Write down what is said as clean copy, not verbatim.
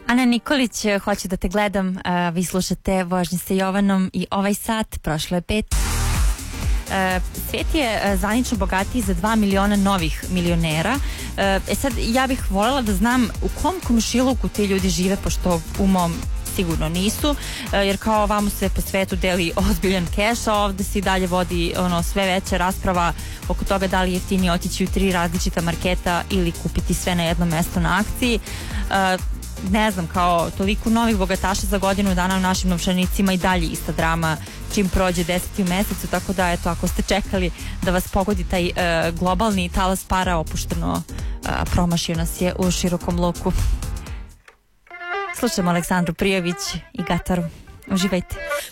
Ana Nikolić, hoću da te gledam, vi slušate Vožnje sa Jovanom i ovaj sat, prošlo je 5. Svet je zvanično bogatiji za 2 miliona novih milionera. Sad, ja bih voljela da znam u kom komšiluku ti ljudi žive, pošto u mom sigurno nisu, jer kao vamo se po svetu deli ozbiljan keš, a ovde se i dalje vodi sve veća rasprava oko toga da li je jeftinije otići u 3 različita marketa ili kupiti sve na jednom mestu na akciji. Ne znam, kao toliko novih bogataša za godinu dana u našim novčanicima i dalje ista drama čim prođe 10. u mesecu, tako da eto, ako ste čekali da vas pogodi taj globalni talas para, opušteno promašio nas je u širokom luku. Slušamo Aleksandru Prijović i Gataru. Uživajte.